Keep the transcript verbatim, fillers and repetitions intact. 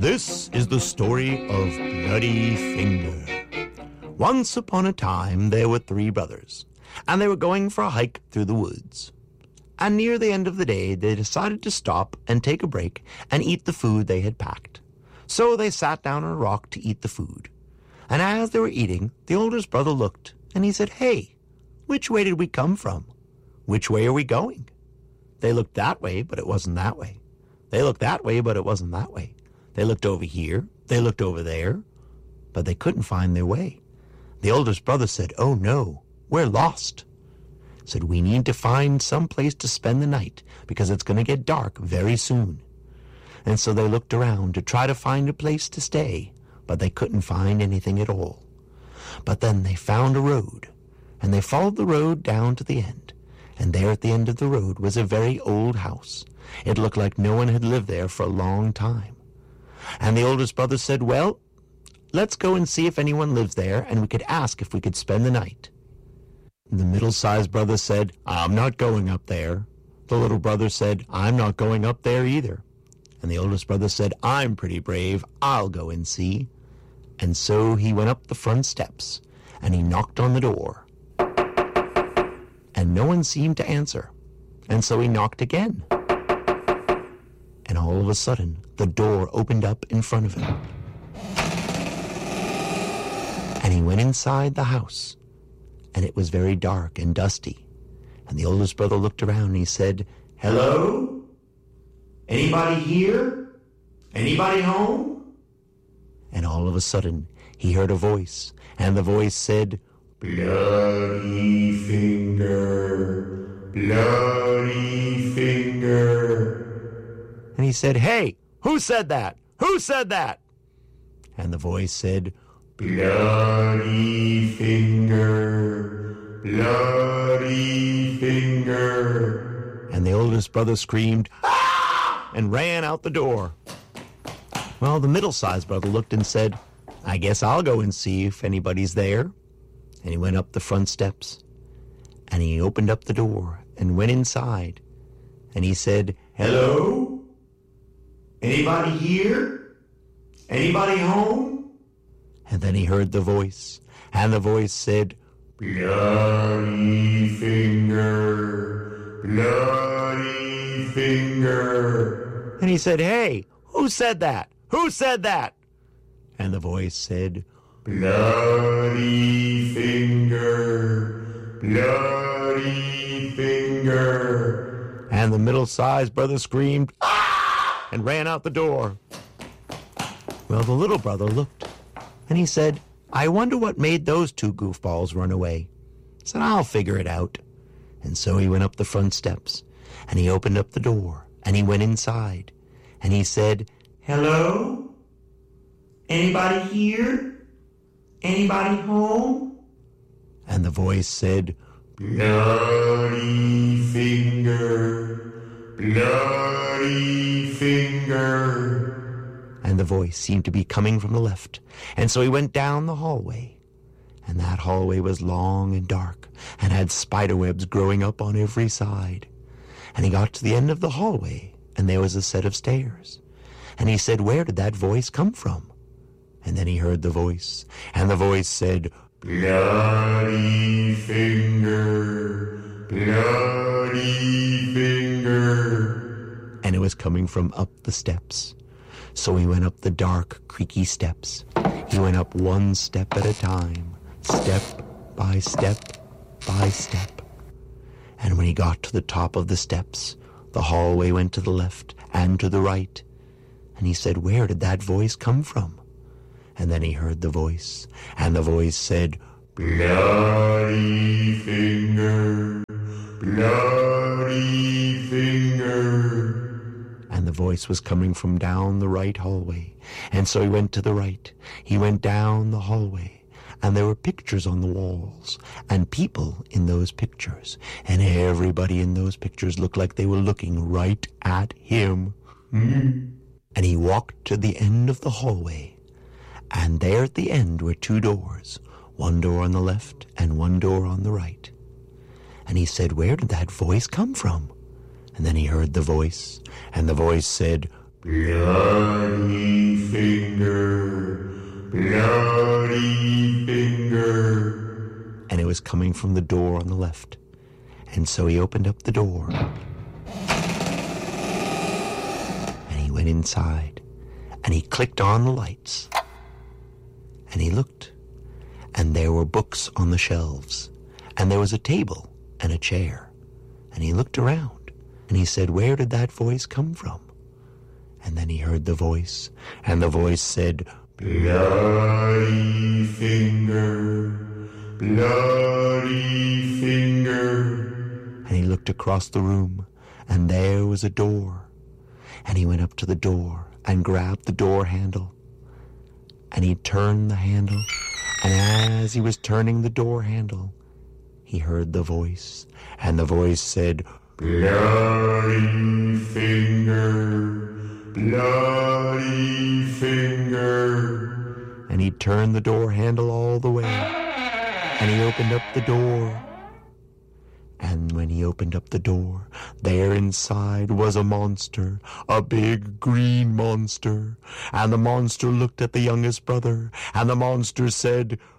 This is the story of Bloody Finger. Once upon a time, there were three brothers, and they were going for a hike through the woods. And near the end of the day, they decided to stop and take a break and eat the food they had packed. So they sat down on a rock to eat the food. And as they were eating, the oldest brother looked, and he said, "Hey, which way did we come from? Which way are we going?" They looked that way, but it wasn't that way. They looked that way, but it wasn't that way. They looked over here, they looked over there, but they couldn't find their way. The oldest brother said, "Oh no, we're lost." Said, "We need to find some place to spend the night because it's going to get dark very soon." And so they looked around to try to find a place to stay, but they couldn't find anything at all. But then they found a road, and they followed the road down to the end. And there at the end of the road was a very old house. It looked like no one had lived there for a long time. And the oldest brother said, "Well, let's go and see if anyone lives there, and we could ask if we could spend the night." The middle-sized brother said, "I'm not going up there." The little brother said, "I'm not going up there either." And the oldest brother said, "I'm pretty brave. I'll go and see." And so he went up the front steps, and he knocked on the door. And no one seemed to answer. And so he knocked again. And all of a sudden, the door opened up in front of him. And he went inside the house. And it was very dark and dusty. And the oldest brother looked around and he said, "Hello? Anybody here? Anybody home?" And all of a sudden, he heard a voice. And the voice said, "Bloody Finger, Bloody Finger." And he said, "Hey, who said that? Who said that?" And the voice said, "Bloody Finger, Bloody Finger." And the oldest brother screamed, "Ah!" and ran out the door. Well, the middle-sized brother looked and said, "I guess I'll go and see if anybody's there." And he went up the front steps, and he opened up the door and went inside. And he said, "Hello? Anybody here? Anybody home?" And then he heard the voice, and the voice said, "Bloody Finger, Bloody Finger." And he said, "Hey, who said that? Who said that?" And the voice said, "Bloody Finger, Bloody Finger." And the middle-sized brother screamed, "Ah!" and ran out the door. Well, the little brother looked, and he said, "I wonder what made those two goofballs run away." He said, "I'll figure it out." And so he went up the front steps, and he opened up the door, and he went inside, and he said, "Hello? Anybody here? Anybody home?" And the voice said, "Bloody Finger, Bloody Finger." And the voice seemed to be coming from the left. And so he went down the hallway. And that hallway was long and dark and had spider webs growing up on every side. And he got to the end of the hallway, and there was a set of stairs. And he said, "Where did that voice come from?" And then he heard the voice, and the voice said, "Bloody Finger, Bloody Finger." And it was coming from up the steps. So he went up the dark, creaky steps. He went up one step at a time, step by step by step. And when he got to the top of the steps, the hallway went to the left and to the right. And he said, "Where did that voice come from?" And then he heard the voice, and the voice said, "Bloody Finger, Bloody Finger." And the voice was coming from down the right hallway. And so he went to the right. He went down the hallway, and there were pictures on the walls, and people in those pictures. And everybody in those pictures looked like they were looking right at him. Mm. And he walked to the end of the hallway. And there at the end were two doors, one door on the left and one door on the right. And he said, "Where did that voice come from?" And then he heard the voice, and the voice said, "Bloody Finger." coming from the door on the left. And so he opened up the door. And he went inside. And he clicked on the lights. And he looked. And there were books on the shelves. And there was a table and a chair. And he looked around. And he said, "Where did that voice come from?" And then he heard the voice. And the voice said, "Bloody Finger, Bloody Finger." And he looked across the room, and there was a door. And he went up to the door and grabbed the door handle. And he turned the handle, and as he was turning the door handle, he heard the voice, and the voice said, "Bloody Finger, Bloody Finger." And he turned the door handle all the way, and he opened up the door. And when he opened up the door, there inside was a monster, a big green monster. And the monster looked at the youngest brother, and the monster said,